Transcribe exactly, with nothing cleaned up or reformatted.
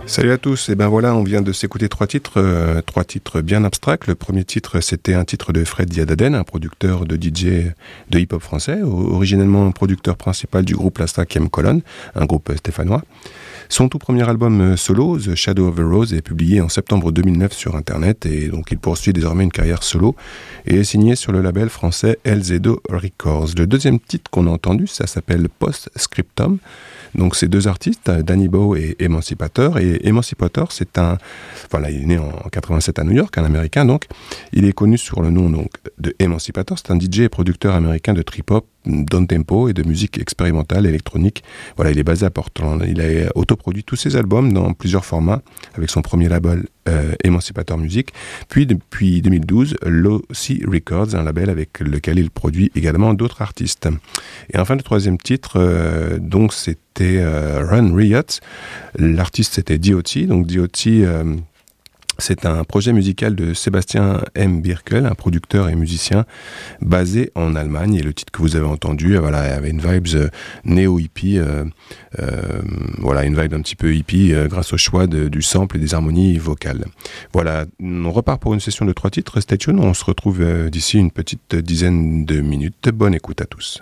Salut à tous, et ben voilà, on vient de s'écouter trois titres, euh, trois titres bien abstracts. Le premier titre, c'était un titre de Fred Diadaden, un producteur de D J de hip-hop français, originellement producteur principal du groupe La Cinquième Colonne, un groupe stéphanois. Son tout premier album solo, The Shadow of a Rose, est publié en septembre deux mille neuf sur Internet et donc il poursuit désormais une carrière solo et est signé sur le label français El Zedo Records. Le deuxième titre qu'on a entendu, ça s'appelle Post Scriptum. Donc ces deux artistes, Danny Bow et Emancipator, et Emancipator, c'est un, voilà, il est né en quatre-vingt-sept à New York, un Américain donc. Il est connu sur le nom donc de Emancipator. C'est un D J et producteur américain de trip-hop, down-tempo et de musique expérimentale électronique. Voilà, il est basé à Portland. Il a autoproduit tous ses albums dans plusieurs formats avec son premier label euh, Emancipator Music. Puis depuis deux mille douze, Low C Records, un label avec lequel il produit également d'autres artistes. Et enfin le troisième titre, euh, donc c'était euh, Run Riot. L'artiste c'était D O T. Donc D O T, euh, c'est un projet musical de Sébastien M. Birkel, un producteur et musicien basé en Allemagne. Et le titre que vous avez entendu, voilà, avait une vibe euh, néo-hippie, euh, euh, voilà, une vibe un petit peu hippie euh, grâce au choix de, du sample et des harmonies vocales. Voilà, on repart pour une session de trois titres. Stay tuned, on se retrouve euh, d'ici une petite dizaine de minutes. Bonne écoute à tous.